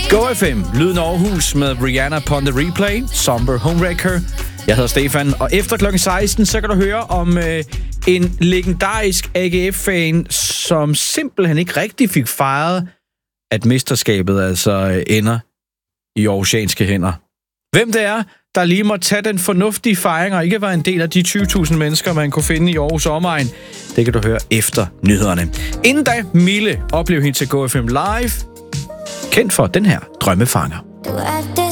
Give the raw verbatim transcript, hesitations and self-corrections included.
Go F M, lyden af Aarhus med Rihanna på The Replay, Somber Homewrecker. Jeg hedder Stefan, og efter klokken seksten, så kan du høre om øh, en legendarisk A G F-fan, som simpelthen ikke rigtig fik fejret, at mesterskabet altså øh, ender i aarhusianske hænder. Hvem det er, der lige må tage den fornuftige fejring og ikke var en del af de tyve tusind mennesker, man kunne finde i Aarhus omegn, det kan du høre efter nyhederne. Inden da, Mille oplever hende til Go F M Live, kendt for den her drømmefanger.